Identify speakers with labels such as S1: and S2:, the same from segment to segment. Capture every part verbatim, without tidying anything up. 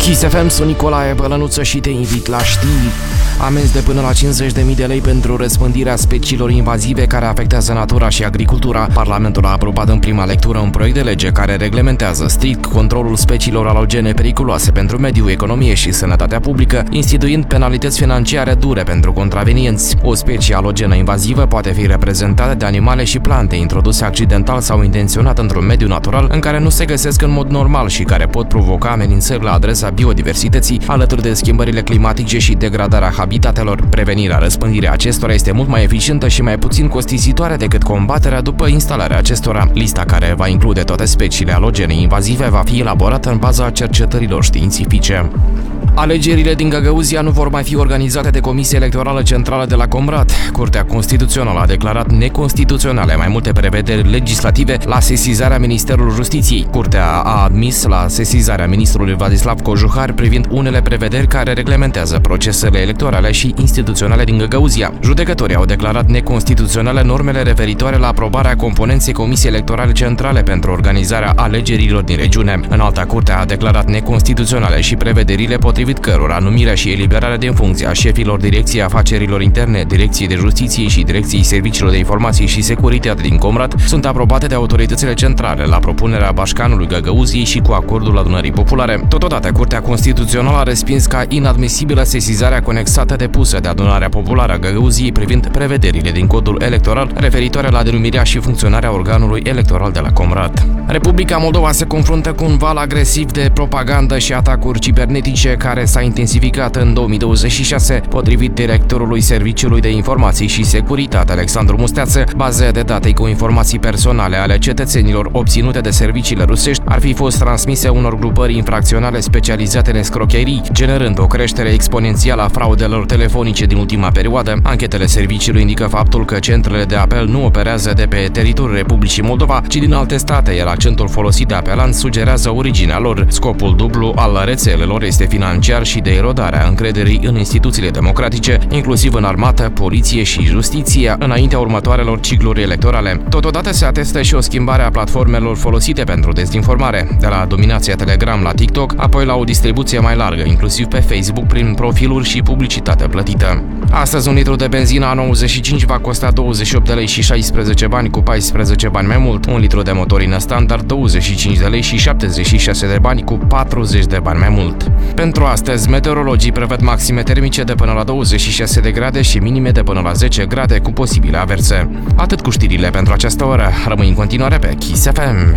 S1: Kiss F M, sunt Nicolae Bălănuță și te invit la știri. Amenzi de până la cincizeci de mii de lei pentru răspândirea speciilor invazive care afectează natura și agricultura. Parlamentul a aprobat în prima lectură un proiect de lege care reglementează strict controlul speciilor alogene periculoase pentru mediu, economie și sănătatea publică, instituind penalități financiare dure pentru contravenienți. O specie alogenă invazivă poate fi reprezentată de animale și plante introduse accidental sau intenționat într-un mediu natural în care nu se găsesc în mod normal și care pot provoca amenințări la adresa biodiversității, alături de schimbările climatice și degradarea habitatelor. Prevenirea răspândirii acestora este mult mai eficientă și mai puțin costisitoare decât combaterea după instalarea acestora. Lista, care va include toate speciile alogene invazive, va fi elaborată în baza cercetărilor științifice. Alegerile din Găgăuzia nu vor mai fi organizate de Comisia Electorală Centrală de la Comrat. Curtea Constituțională a declarat neconstituționale mai multe prevederi legislative la sesizarea Ministerului Justiției. Curtea a admis la sesizarea ministrului Vladislav Cojuhar privind unele prevederi care reglementează procesele electorale și instituționale din Găgăuzia. Judecătorii au declarat neconstituționale normele referitoare la aprobarea componenței Comisiei Electorale Centrale pentru organizarea alegerilor din regiune. Înalta Curte a declarat neconstituționale și prevederile potrivit cărora numirea și eliberarea din funcție a șefilor Direcției Afacerilor Interne, Direcției de Justiție și Direcției Serviciilor de Informații și Securitate din Comrat sunt aprobate de autoritățile centrale la propunerea Bașcanului Găgăuziei și cu acordul Adunării Populare. Totodată, Curtea Constituțională a respins ca inadmisibilă sesizarea conexată depusă de Adunarea Populară a Găgăuziei privind prevederile din codul electoral referitoare la denumirea și funcționarea organului electoral de la Comrat. Republica Moldova se confruntă cu un val agresiv de propagandă și atacuri cibernetice care s-a intensificat în două mii douăzeci și șase, potrivit directorului Serviciului de Informații și Securitate Alexandru Musteață. Baze de date cu informații personale ale cetățenilor obținute de serviciile rusești ar fi fost transmise unor grupări infracționale specializate în escrocherii, generând o creștere exponențială a fraudelor telefonice din ultima perioadă. Anchetele serviciului indică faptul că centrele de apel nu operează de pe teritoriul Republicii Moldova, ci din alte state, iar accentul folosit de apelant sugerează originea lor. Scopul dublu al rețelelor este financiar și de erodarea încrederii în instituțiile democratice, inclusiv în armată, poliție și justiție, înaintea următoarelor cicluri electorale. Totodată se atestă și o schimbare a platformelor folosite pentru dezinformare, de la dominația Telegram la TikTok, apoi la o distribuție mai largă, inclusiv pe Facebook, prin profiluri și publicitate plătită. Astăzi, un litru de benzină A nouăzeci și cinci va costa douăzeci și opt de lei și șaisprezece bani, cu paisprezece bani mai mult. Un litru de motorină standard douăzeci și cinci de lei și șaptezeci și șase de bani, cu patruzeci de bani mai mult. Pentru astăzi, meteorologii prevăd maxime termice de până la douăzeci și șase de grade și minime de până la zece grade, cu posibile averse. Atât cu știrile pentru această oră. Rămâi în continuare pe Kiss F M.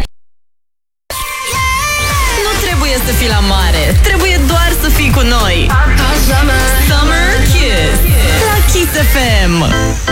S2: Nu trebuie să fii la mare, trebuie doar să fii cu noi.